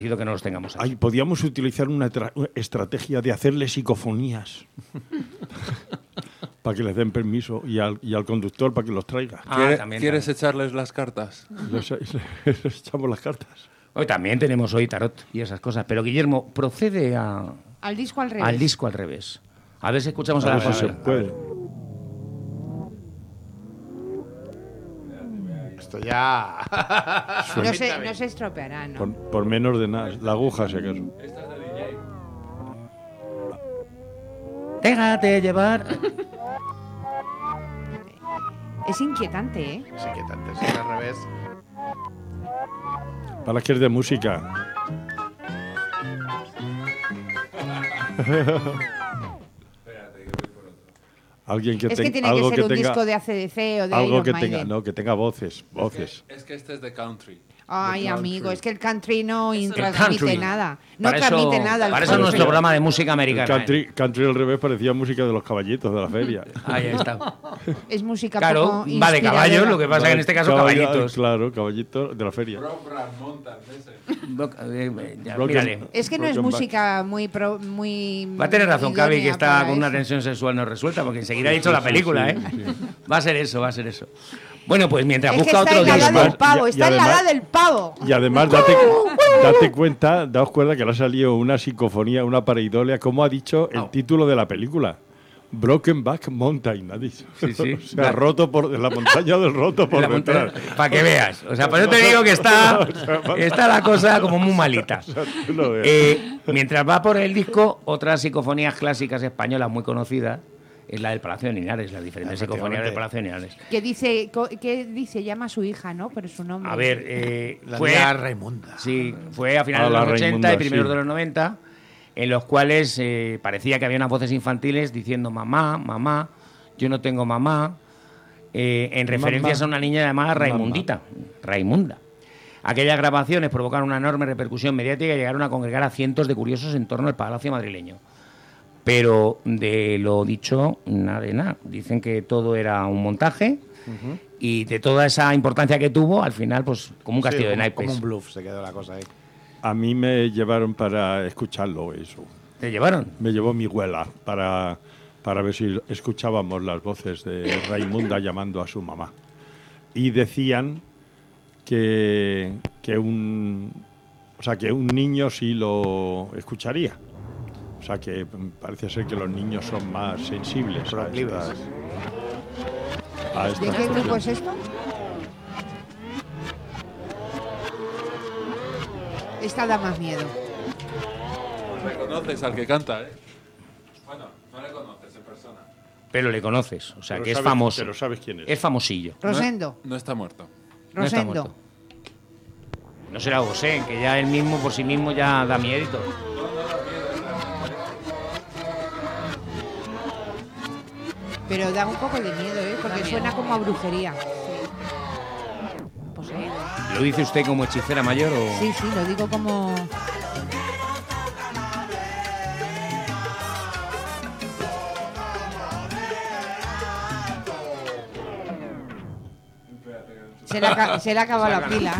que no los tengamos aquí. Ay, podíamos utilizar una estrategia de hacerle psicofonías para que les den permiso y al conductor para que los traiga. ¿Quieres echarles las cartas? Les echamos las cartas. Hoy también tenemos hoy tarot y esas cosas, pero Guillermo, procede al disco al revés. Al disco al revés. A ver si escuchamos a Alfonso. Esto ya... no se estropeará, ¿no? Por menos de nada. La aguja, si acaso. Esta es de DJ. Déjate llevar. Es inquietante, ¿eh? Es inquietante, es al revés. Para que es de música. Alguien que es tenga, que tiene algo que ser un tenga, disco de AC/DC o de algo Iron que Maiden. tenga, no, que tenga voces. Es que este es de country. Ay, amigo, es que el country no transmite country. nada. No Para transmite eso, nada. Para eso es nuestro programa de música americana. Country al revés parecía música de los caballitos de la feria. Ahí está. Es música Claro, poco va de inspiradora. caballos, lo que pasa que en este caso caballitos. Claro, caballitos de la feria. Mírale. Es que no es música muy... Va a tener razón idónea Cavi, que está para con una eso. tensión sexual no resuelta, porque enseguida ha dicho la película, ¿eh? Sí. Va a ser eso, va a ser eso. Bueno, pues mientras Es que busca está otro en la edad disco... del pavo, Y está en la además- edad del pavo. Y además, daos cuenta que le ha salido una psicofonía, una pareidolia, como ha dicho el título de la película. Broken Back Mountain, ha dicho. Sí, sí. O sea, roto por la montaña del roto por detrás. Para que veas. O sea, por eso te digo que está la cosa como muy malita. O sea, tú lo ves. Mientras va por el disco, otras psicofonías clásicas españolas muy conocidas es la del Palacio de Linares, las diferentes psicofonías del Palacio de Linares. Que dice, llama a su hija, ¿no? Pero su nombre. A ver, La fue Vía Raimunda. Sí, fue a finales de la los 80 Raimunda, y primeros sí. de los 90, en los cuales parecía que había unas voces infantiles diciendo mamá, mamá, yo no tengo mamá, en referencias a una niña llamada Raimunda. Aquellas grabaciones provocaron una enorme repercusión mediática y llegaron a congregar a cientos de curiosos en torno al Palacio madrileño. Pero de lo dicho, nada de nada. Dicen que todo era un montaje y de toda esa importancia que tuvo, al final, pues como un castillo de naipes. Como un bluff se quedó la cosa ahí. A mí me llevaron para escucharlo eso. ¿Te llevaron? Me llevó mi abuela para ver si escuchábamos las voces de Raimunda llamando a su mamá. Y decían que un niño sí lo escucharía. O sea que parece ser que los niños son más sensibles a estas ¿De qué grupo es esto? Esta da más miedo. Reconoces al que canta, ¿eh? Bueno, no le conoces en persona. Pero le conoces, o sea, Pero que es sabes- famoso. pero sabes quién es. Es famosillo. Rosendo. No está muerto. No está Rosendo. muerto. No será José, que ya él mismo por sí mismo ya da miedito. Pero da un poco de miedo, ¿eh? Porque suena como a brujería. Pues, ¿Lo dice usted como hechicera mayor o...? sí, lo digo como... Se le ha acabado la pila.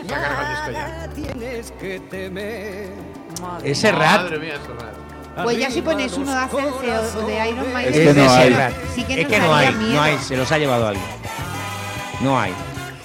Ese rap Madre mía, eso raro. Pues ya si pones uno de ACDC o de Iron Maiden... es no de hay. ese rap. Sí que Es nos que no daría hay, miedo. no hay, se los ha llevado alguien. No hay.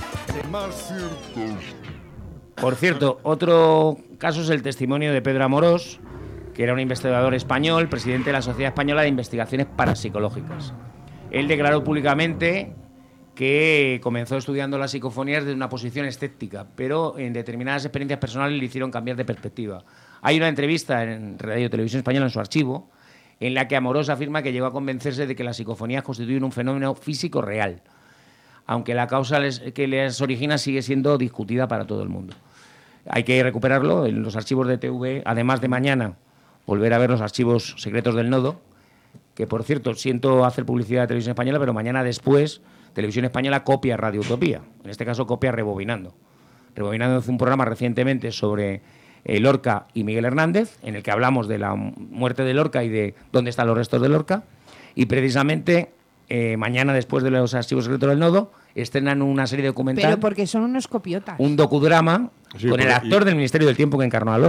Por cierto, otro caso es el testimonio de Pedro Amorós, que era un investigador español, presidente de la Sociedad Española de Investigaciones Parapsicológicas. Él declaró públicamente que comenzó estudiando las psicofonías desde una posición escéptica, pero en determinadas experiencias personales le hicieron cambiar de perspectiva. Hay una entrevista en Radio Televisión Española, en su archivo, en la que Amorós afirma que llegó a convencerse de que las psicofonías constituyen un fenómeno físico real, aunque la causa que les origina sigue siendo discutida para todo el mundo. Hay que recuperarlo en los archivos de TV, además de mañana volver a ver los archivos secretos del Nodo, que por cierto, siento hacer publicidad de Televisión Española, pero mañana después Televisión Española copia Radio Utopía, en este caso copia Rebobinando. Rebobinando hace un programa recientemente sobre Lorca y Miguel Hernández, en el que hablamos de la muerte de Lorca y de dónde están los restos de Lorca, y precisamente mañana después de los archivos secretos del Nodo estrenan una serie documental, Pero porque son unos copiotas. un docudrama Sí, con el porque- actor del Ministerio del Tiempo que encarnó a Lorca.